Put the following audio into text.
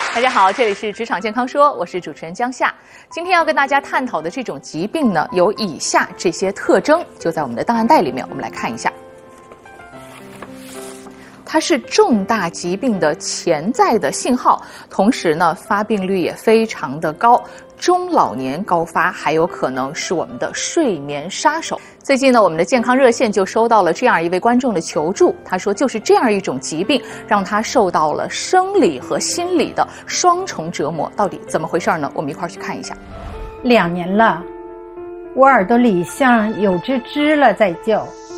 大家好，这里是职场健康说，我是主持人江夏。今天要跟大家探讨的这种疾病呢，有以下这些特征，就在我们的档案袋里面，我们来看一下。它是重大疾病的潜在的信号，同时呢，发病率也非常的高，中老年高发，还有可能是我们的睡眠杀手。最近呢，我们的健康热线就收到了这样一位观众的求助，他说就是这样一种疾病，让他受到了生理和心理的双重折磨，到底怎么回事呢？我们一块儿去看一下。 2年了，我耳朵里像有只知了在叫，